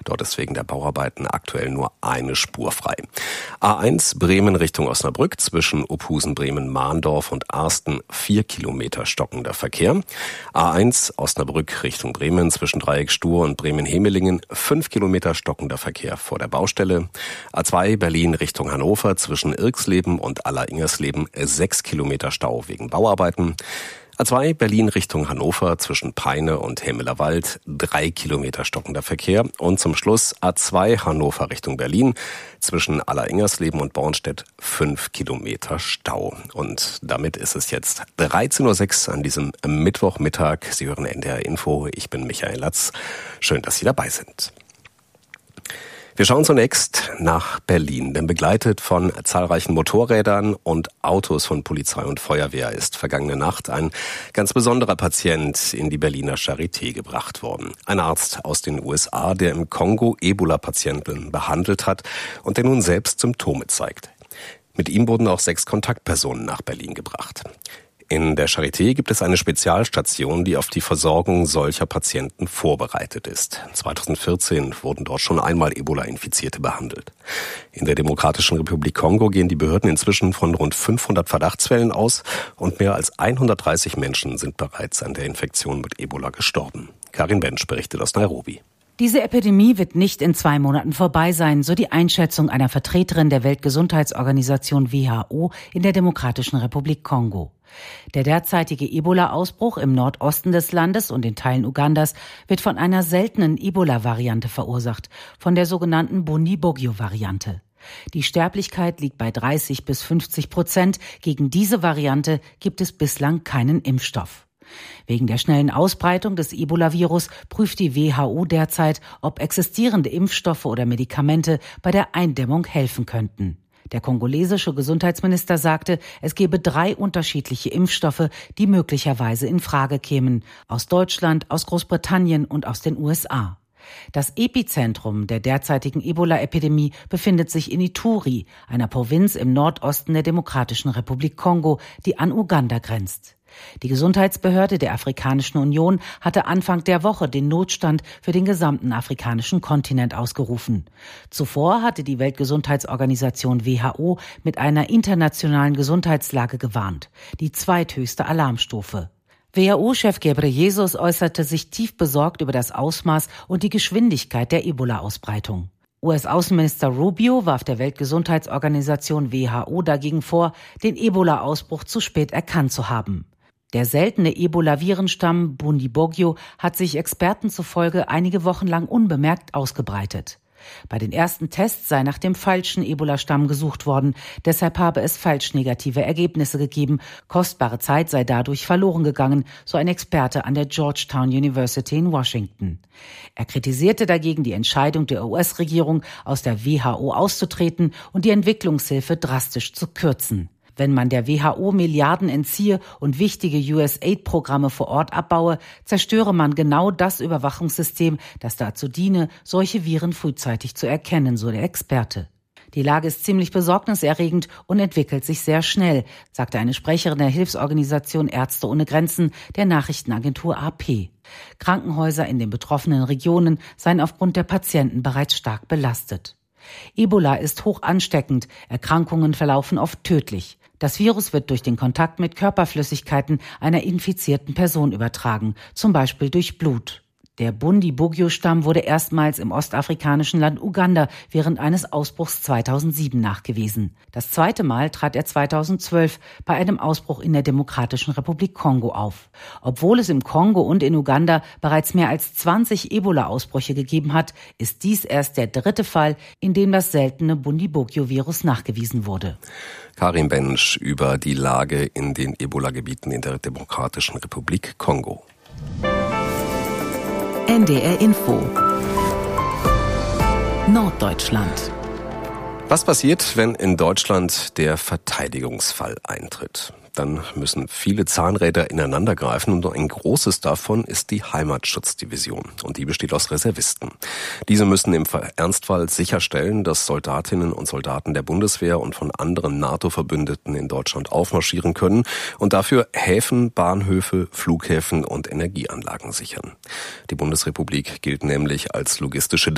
Dort ist wegen der Bauarbeiten aktuell nur eine Spur frei. A1 Bremen Richtung Osnabrück zwischen Ophusen, Bremen, Mahndorf und Arsten 4 Kilometer stockender Verkehr. A1 Osnabrück Richtung Bremen zwischen Dreieck Stur und Bremen-Hemelingen 5 Kilometer stockender Verkehr vor der Baustelle. A2 Berlin Richtung Hannover zwischen Irxleben und Aller-Ingersleben 6 Kilometer Stau wegen Bauarbeiten. A2 Berlin Richtung Hannover zwischen Peine und Hemmelerwald 3 Kilometer stockender Verkehr. Und zum Schluss A2 Hannover Richtung Berlin zwischen Aller-Ingersleben und Bornstedt 5 Kilometer Stau. Und damit ist es jetzt 13.06 Uhr an diesem Mittwochmittag. Sie hören NDR Info. Ich bin Michael Latz. Schön, dass Sie dabei sind. Wir schauen zunächst nach Berlin, denn begleitet von zahlreichen Motorrädern und Autos von Polizei und Feuerwehr ist vergangene Nacht ein ganz besonderer Patient in die Berliner Charité gebracht worden. Ein Arzt aus den USA, der im Kongo Ebola-Patienten behandelt hat und der nun selbst Symptome zeigt. Mit ihm wurden auch 6 Kontaktpersonen nach Berlin gebracht. In der Charité gibt es eine Spezialstation, die auf die Versorgung solcher Patienten vorbereitet ist. 2014 wurden dort schon einmal Ebola-Infizierte behandelt. In der Demokratischen Republik Kongo gehen die Behörden inzwischen von rund 500 Verdachtsfällen aus und mehr als 130 Menschen sind bereits an der Infektion mit Ebola gestorben. Karin Bensch berichtet aus Nairobi. Diese Epidemie wird nicht in 2 Monaten vorbei sein, so die Einschätzung einer Vertreterin der Weltgesundheitsorganisation WHO in der Demokratischen Republik Kongo. Der derzeitige Ebola-Ausbruch im Nordosten des Landes und in Teilen Ugandas wird von einer seltenen Ebola-Variante verursacht, von der sogenannten Bundibugyo-Variante. Die Sterblichkeit liegt bei 30-50%. Gegen diese Variante gibt es bislang keinen Impfstoff. Wegen der schnellen Ausbreitung des Ebola-Virus prüft die WHO derzeit, ob existierende Impfstoffe oder Medikamente bei der Eindämmung helfen könnten. Der kongolesische Gesundheitsminister sagte, es gebe 3 unterschiedliche Impfstoffe, die möglicherweise in Frage kämen. Aus Deutschland, aus Großbritannien und aus den USA. Das Epizentrum der derzeitigen Ebola-Epidemie befindet sich in Ituri, einer Provinz im Nordosten der Demokratischen Republik Kongo, die an Uganda grenzt. Die Gesundheitsbehörde der Afrikanischen Union hatte Anfang der Woche den Notstand für den gesamten afrikanischen Kontinent ausgerufen. Zuvor hatte die Weltgesundheitsorganisation WHO mit einer internationalen Gesundheitslage gewarnt, die zweithöchste Alarmstufe. WHO-Chef Ghebreyesus äußerte sich tief besorgt über das Ausmaß und die Geschwindigkeit der Ebola-Ausbreitung. US-Außenminister Rubio warf der Weltgesundheitsorganisation WHO dagegen vor, den Ebola-Ausbruch zu spät erkannt zu haben. Der seltene Ebola-Virenstamm Bundibugyo hat sich Experten zufolge einige Wochen lang unbemerkt ausgebreitet. Bei den ersten Tests sei nach dem falschen Ebola-Stamm gesucht worden, deshalb habe es falsch negative Ergebnisse gegeben. Kostbare Zeit sei dadurch verloren gegangen, so ein Experte an der Georgetown University in Washington. Er kritisierte dagegen die Entscheidung der US-Regierung, aus der WHO auszutreten und die Entwicklungshilfe drastisch zu kürzen. Wenn man der WHO Milliarden entziehe und wichtige USAID-Programme vor Ort abbaue, zerstöre man genau das Überwachungssystem, das dazu diene, solche Viren frühzeitig zu erkennen, so der Experte. Die Lage ist ziemlich besorgniserregend und entwickelt sich sehr schnell, sagte eine Sprecherin der Hilfsorganisation Ärzte ohne Grenzen der Nachrichtenagentur AP. Krankenhäuser in den betroffenen Regionen seien aufgrund der Patienten bereits stark belastet. Ebola ist hoch ansteckend, Erkrankungen verlaufen oft tödlich. Das Virus wird durch den Kontakt mit Körperflüssigkeiten einer infizierten Person übertragen, zum Beispiel durch Blut. Der Bundibugyo-Stamm wurde erstmals im ostafrikanischen Land Uganda während eines Ausbruchs 2007 nachgewiesen. Das zweite Mal trat er 2012 bei einem Ausbruch in der Demokratischen Republik Kongo auf. Obwohl es im Kongo und in Uganda bereits mehr als 20 Ebola-Ausbrüche gegeben hat, ist dies erst der 3. Fall, in dem das seltene Bundibugyo-Virus nachgewiesen wurde. Karin Bensch über die Lage in den Ebola-Gebieten in der Demokratischen Republik Kongo. NDR Info Norddeutschland. Was passiert, wenn in Deutschland der Verteidigungsfall eintritt? Dann müssen viele Zahnräder ineinandergreifen und ein großes davon ist die Heimatschutzdivision. Und die besteht aus Reservisten. Diese müssen im Ernstfall sicherstellen, dass Soldatinnen und Soldaten der Bundeswehr und von anderen NATO-Verbündeten in Deutschland aufmarschieren können und dafür Häfen, Bahnhöfe, Flughäfen und Energieanlagen sichern. Die Bundesrepublik gilt nämlich als logistische